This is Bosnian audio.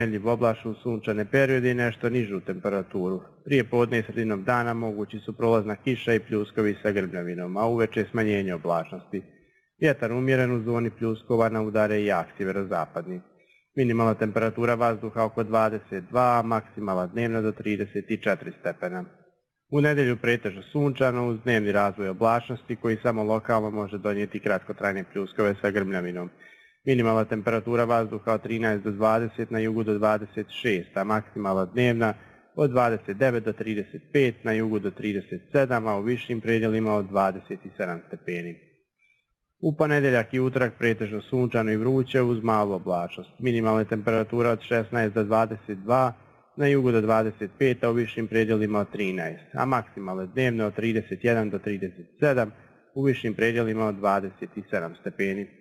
promjenljiv oblačno u sunčane periode i nešto nižu temperaturu. Prije podne i sredinom dana mogući su prolazna kiša i pljuskovi sa grmljavinom, a uveče smanjenje oblačnosti. Vjetar umjeren u zoni pljuskova na udare i jak sjeverozapadni. Minimalna temperatura vazduha oko 22, a maksimalna dnevna do 34 stepena. U nedjelju pretežno sunčano uz dnevni razvoj oblačnosti koji samo lokalno može donijeti kratkotrajne pljuskove sa grmljavinom. Minimalna temperatura vazduha od 13 do 20, na jugu do 26, a maksimalna dnevna od 29 do 35, na jugu do 37, a u višim predjelima od 27 stepeni. U ponedjeljak i utorak pretežno sunčano i vruće uz malu oblačnost. Minimalna temperatura od 16 do 22, na jugu do 25, a u višim predjelima od 13, a maksimalne dnevne od 31 do 37, u višim predjelima od 27 stepeni.